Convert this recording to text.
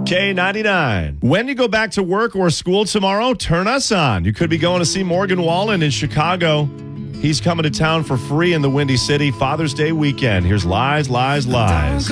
K99. When you go back to work or school tomorrow, turn us on. You could be going to see Morgan Wallen in Chicago. He's coming to town for free in the Windy City Father's Day weekend. Here's Lies, Lies, Lies.